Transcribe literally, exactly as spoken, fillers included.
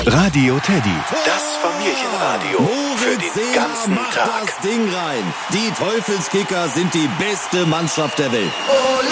Radio Teddy, das Familienradio für den ganzen macht Tag. das Ding rein. Die Teufelskicker sind die beste Mannschaft der Welt.